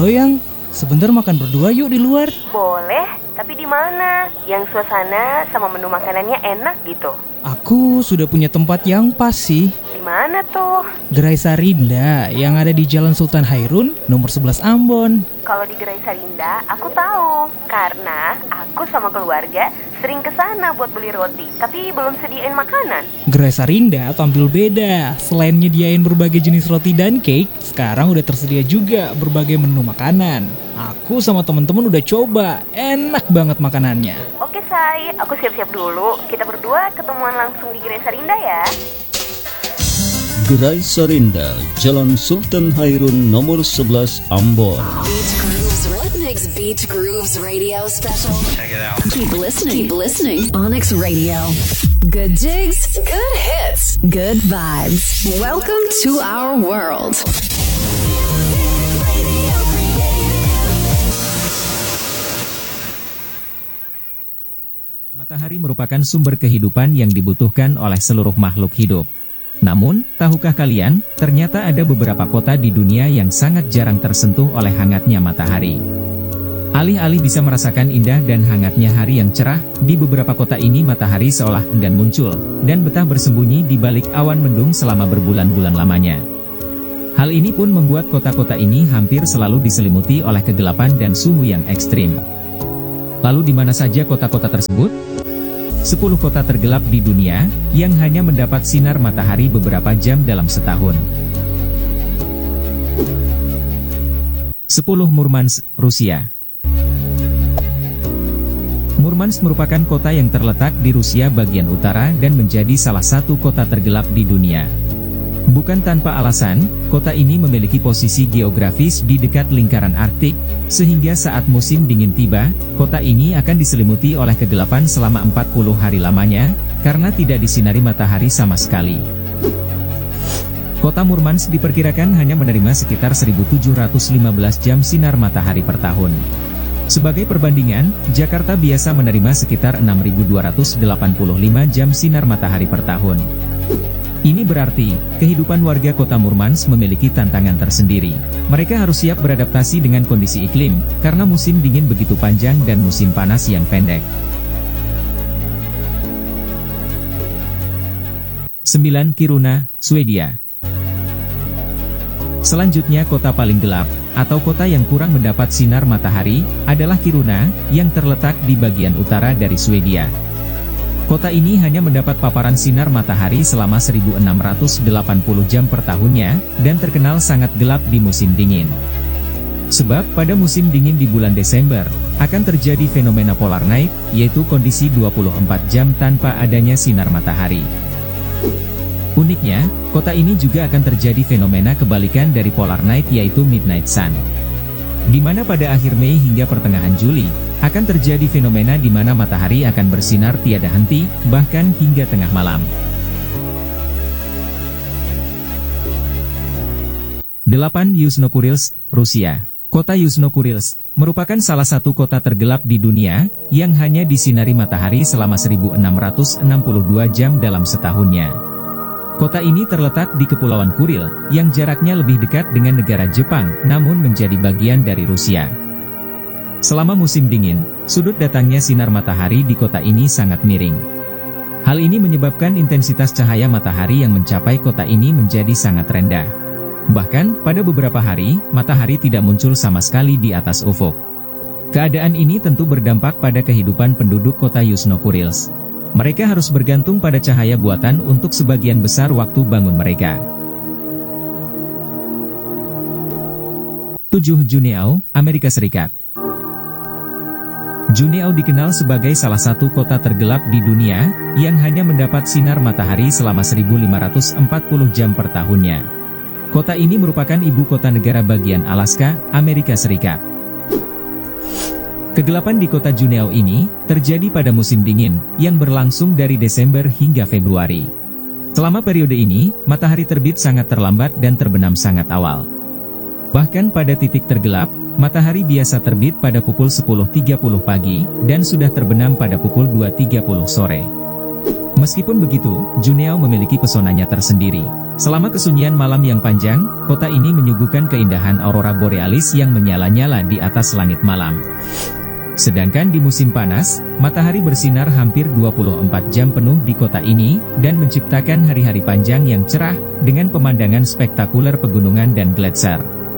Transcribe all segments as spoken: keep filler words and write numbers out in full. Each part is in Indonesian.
Halo Yang, sebentar makan berdua yuk di luar. Boleh, tapi di mana? Yang suasana sama menu makanannya enak gitu. Aku sudah punya tempat yang pas sih. Di mana tuh? Gerai Sarinda yang ada di Jalan Sultan Hairun, nomor sebelas Ambon. Kalau di Gerai Sarinda, aku tahu. Karena aku sama keluarga sering kesana buat beli roti, tapi belum sediain makanan. Gerai Sarinda tampil beda. Selain nyediain berbagai jenis roti dan cake, sekarang udah tersedia juga berbagai menu makanan. Aku sama temen-temen udah coba, enak banget makanannya. Oke Say, aku siap-siap dulu. Kita berdua ketemuan langsung di Gerai Sarinda ya. Gerai Sarinda, Jalan Sultan Hairun nomor sebelas Ambon. Beach Grooves Redmix Beach Grooves Radio Special. Check it out. Keep listening. Keep listening. Onyx Radio. Good jigs, good hits, good vibes. Welcome to our world. Matahari merupakan sumber kehidupan yang dibutuhkan oleh seluruh makhluk hidup. Namun, tahukah kalian, ternyata ada beberapa kota di dunia yang sangat jarang tersentuh oleh hangatnya matahari. Alih-alih bisa merasakan indah dan hangatnya hari yang cerah, di beberapa kota ini matahari seolah enggan muncul, dan betah bersembunyi di balik awan mendung selama berbulan-bulan lamanya. Hal ini pun membuat kota-kota ini hampir selalu diselimuti oleh kegelapan dan suhu yang ekstrim. Lalu di mana saja kota-kota tersebut? sepuluh kota tergelap di dunia, yang hanya mendapat sinar matahari beberapa jam dalam setahun. sepuluh Murmansk, Rusia. Murmansk merupakan kota yang terletak di Rusia bagian utara dan menjadi salah satu kota tergelap di dunia. Bukan tanpa alasan, kota ini memiliki posisi geografis di dekat lingkaran Arktik, sehingga saat musim dingin tiba, kota ini akan diselimuti oleh kegelapan selama empat puluh hari lamanya, karena tidak disinari matahari sama sekali. Kota Murmansk diperkirakan hanya menerima sekitar seribu tujuh ratus lima belas jam sinar matahari per tahun. Sebagai perbandingan, Jakarta biasa menerima sekitar enam ribu dua ratus delapan puluh lima jam sinar matahari per tahun. Ini berarti, kehidupan warga kota Murmansk memiliki tantangan tersendiri. Mereka harus siap beradaptasi dengan kondisi iklim, karena musim dingin begitu panjang dan musim panas yang pendek. sembilan Kiruna, Swedia. Selanjutnya kota paling gelap, atau kota yang kurang mendapat sinar matahari, adalah Kiruna, yang terletak di bagian utara dari Swedia. Kota ini hanya mendapat paparan sinar matahari selama seribu enam ratus delapan puluh jam per tahunnya, dan terkenal sangat gelap di musim dingin. Sebab pada musim dingin di bulan Desember, akan terjadi fenomena polar night, yaitu kondisi dua puluh empat jam tanpa adanya sinar matahari. Uniknya, kota ini juga akan terjadi fenomena kebalikan dari polar night yaitu midnight sun. Di mana pada akhir Mei hingga pertengahan Juli, akan terjadi fenomena di mana matahari akan bersinar tiada henti, bahkan hingga tengah malam. delapan Yuzhno-Kurilsk, Rusia. Kota Yuzhno-Kurilsk merupakan salah satu kota tergelap di dunia, yang hanya disinari matahari selama seribu enam ratus enam puluh dua jam dalam setahunnya. Kota ini terletak di Kepulauan Kuril, yang jaraknya lebih dekat dengan negara Jepang, namun menjadi bagian dari Rusia. Selama musim dingin, sudut datangnya sinar matahari di kota ini sangat miring. Hal ini menyebabkan intensitas cahaya matahari yang mencapai kota ini menjadi sangat rendah. Bahkan, pada beberapa hari, matahari tidak muncul sama sekali di atas ufuk. Keadaan ini tentu berdampak pada kehidupan penduduk kota Yuzhno-Kurilsk. Mereka harus bergantung pada cahaya buatan untuk sebagian besar waktu bangun mereka. tujuh Juneau, Amerika Serikat. Juneau dikenal sebagai salah satu kota tergelap di dunia, yang hanya mendapat sinar matahari selama seribu lima ratus empat puluh jam per tahunnya. Kota ini merupakan ibu kota negara bagian Alaska, Amerika Serikat. Kegelapan di kota Juneau ini terjadi pada musim dingin, yang berlangsung dari Desember hingga Februari. Selama periode ini, matahari terbit sangat terlambat dan terbenam sangat awal. Bahkan pada titik tergelap, matahari biasa terbit pada pukul sepuluh tiga puluh pagi, dan sudah terbenam pada pukul dua tiga puluh sore. Meskipun begitu, Juneau memiliki pesonanya tersendiri. Selama kesunyian malam yang panjang, kota ini menyuguhkan keindahan aurora borealis yang menyala-nyala di atas langit malam. Sedangkan di musim panas, matahari bersinar hampir dua puluh empat jam penuh di kota ini, dan menciptakan hari-hari panjang yang cerah, dengan pemandangan spektakuler pegunungan dan gletser.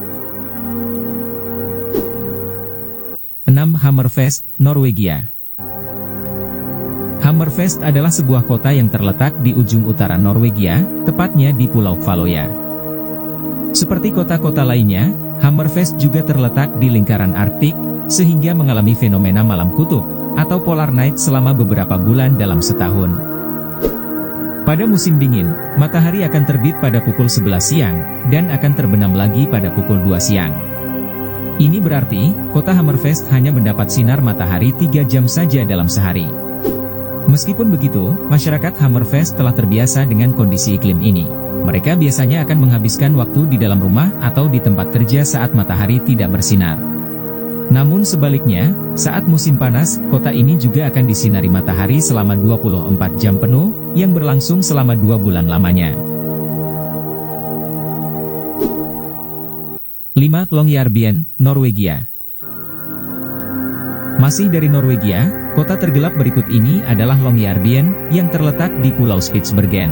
enam. Hammerfest, Norwegia. Hammerfest adalah sebuah kota yang terletak di ujung utara Norwegia, tepatnya di Pulau Kvaløya. Seperti kota-kota lainnya, Hammerfest juga terletak di lingkaran Arktik, sehingga mengalami fenomena malam kutub, atau polar night selama beberapa bulan dalam setahun. Pada musim dingin, matahari akan terbit pada pukul sebelas siang, dan akan terbenam lagi pada pukul dua siang. Ini berarti, kota Hammerfest hanya mendapat sinar matahari tiga jam saja dalam sehari. Meskipun begitu, masyarakat Hammerfest telah terbiasa dengan kondisi iklim ini. Mereka biasanya akan menghabiskan waktu di dalam rumah atau di tempat kerja saat matahari tidak bersinar. Namun sebaliknya, saat musim panas, kota ini juga akan disinari matahari selama dua puluh empat jam penuh, yang berlangsung selama dua bulan lamanya. lima. Longyearbyen, Norwegia. Masih dari Norwegia, kota tergelap berikut ini adalah Longyearbyen, yang terletak di Pulau Spitsbergen.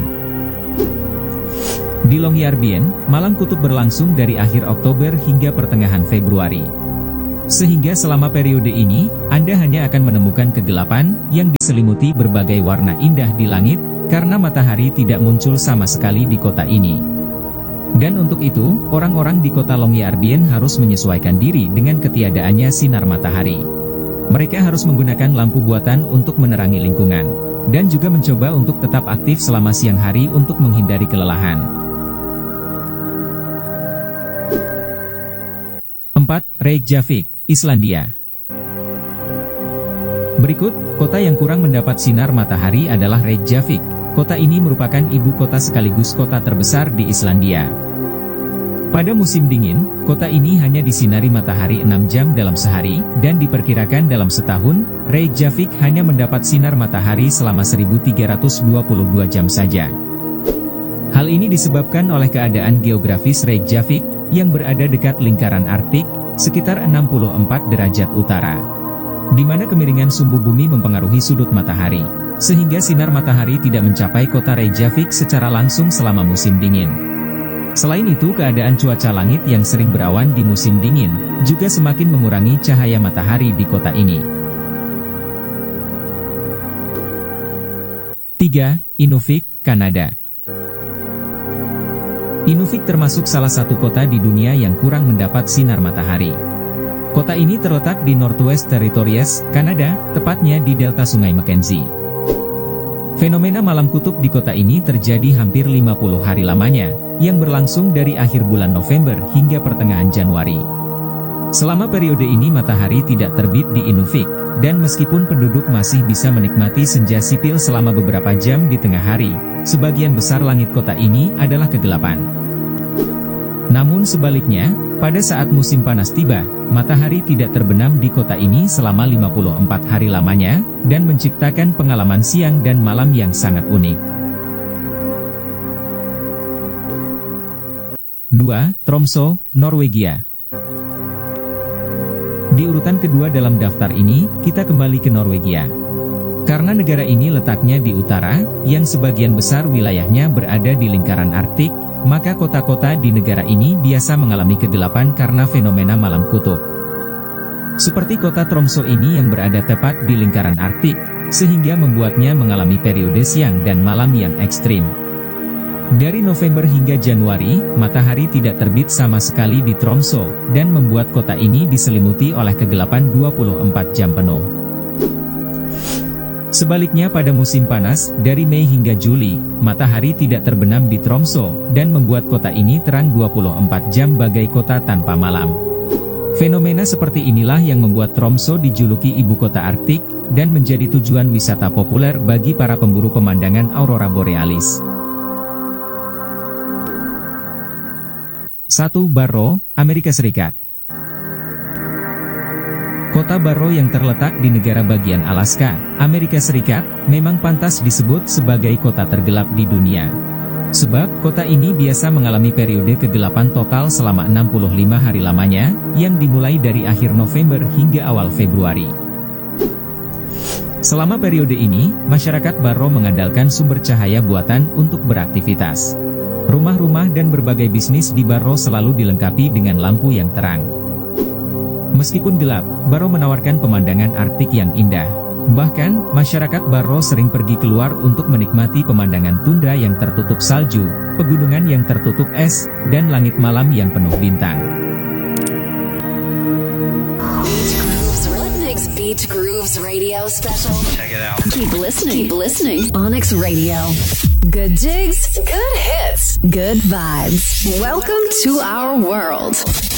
Di Longyearbyen, malam kutub berlangsung dari akhir Oktober hingga pertengahan Februari. Sehingga selama periode ini, Anda hanya akan menemukan kegelapan, yang diselimuti berbagai warna indah di langit, karena matahari tidak muncul sama sekali di kota ini. Dan untuk itu, orang-orang di kota Longyearbyen harus menyesuaikan diri dengan ketiadaannya sinar matahari. Mereka harus menggunakan lampu buatan untuk menerangi lingkungan, dan juga mencoba untuk tetap aktif selama siang hari untuk menghindari kelelahan. empat. Reykjavik, Islandia. Berikut, kota yang kurang mendapat sinar matahari adalah Reykjavik. Kota ini merupakan ibu kota sekaligus kota terbesar di Islandia. Pada musim dingin, kota ini hanya disinari matahari enam jam dalam sehari, dan diperkirakan dalam setahun, Reykjavik hanya mendapat sinar matahari selama seribu tiga ratus dua puluh dua jam saja. Hal ini disebabkan oleh keadaan geografis Reykjavik, yang berada dekat lingkaran Arktik, sekitar enam puluh empat derajat utara. Di mana kemiringan sumbu bumi mempengaruhi sudut matahari, sehingga sinar matahari tidak mencapai kota Reykjavik secara langsung selama musim dingin. Selain itu, keadaan cuaca langit yang sering berawan di musim dingin, juga semakin mengurangi cahaya matahari di kota ini. tiga. Inuvik, Kanada. Inuvik termasuk salah satu kota di dunia yang kurang mendapat sinar matahari. Kota ini terletak di Northwest Territories, Kanada, tepatnya di delta Sungai Mackenzie. Fenomena malam kutub di kota ini terjadi hampir lima puluh hari lamanya, yang berlangsung dari akhir bulan November hingga pertengahan Januari. Selama periode ini matahari tidak terbit di Inuvik, dan meskipun penduduk masih bisa menikmati senja sipil selama beberapa jam di tengah hari, sebagian besar langit kota ini adalah kegelapan. Namun sebaliknya, pada saat musim panas tiba, matahari tidak terbenam di kota ini selama lima puluh empat hari lamanya, dan menciptakan pengalaman siang dan malam yang sangat unik. dua. Tromsø, Norwegia. Di urutan kedua dalam daftar ini, kita kembali ke Norwegia. Karena negara ini letaknya di utara, yang sebagian besar wilayahnya berada di lingkaran Arktik, maka kota-kota di negara ini biasa mengalami kegelapan karena fenomena malam kutub. Seperti kota Tromsø ini yang berada tepat di lingkaran Arktik, sehingga membuatnya mengalami periode siang dan malam yang ekstrim. Dari November hingga Januari, matahari tidak terbit sama sekali di Tromsø, dan membuat kota ini diselimuti oleh kegelapan dua puluh empat jam penuh. Sebaliknya pada musim panas, dari Mei hingga Juli, matahari tidak terbenam di Tromsø, dan membuat kota ini terang dua puluh empat jam bagai kota tanpa malam. Fenomena seperti inilah yang membuat Tromsø dijuluki ibu kota Arktik, dan menjadi tujuan wisata populer bagi para pemburu pemandangan aurora borealis. satu. Barrow, Amerika Serikat. Kota Kota Barrow yang terletak di negara bagian Alaska, Amerika Serikat, memang pantas disebut sebagai kota tergelap di dunia. Sebab, kota ini biasa mengalami periode kegelapan total selama enam puluh lima hari lamanya, yang dimulai dari akhir November hingga awal Februari. Selama periode ini, masyarakat Barrow mengandalkan sumber cahaya buatan untuk beraktivitas. Rumah-rumah dan berbagai bisnis di Barrow selalu dilengkapi dengan lampu yang terang. Meskipun gelap, Barrow menawarkan pemandangan Arktik yang indah. Bahkan, masyarakat Barrow sering pergi keluar untuk menikmati pemandangan tundra yang tertutup salju, pegunungan yang tertutup es, dan langit malam yang penuh bintang. Beach Grooves Radio Special. Check it out. Keep listening. Keep listening. Onyx Radio. Good jigs, good hits, good vibes. Welcome to our world.